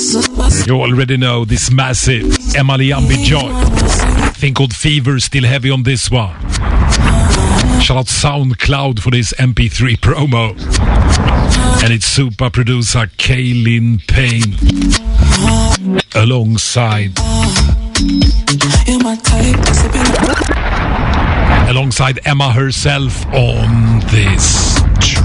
You already know this massive Emma Liambi joint. Thing called Fever, still heavy on this one. Shout out SoundCloud for this MP3 promo. And it's super producer Kaylin Payne alongside Emma herself on this.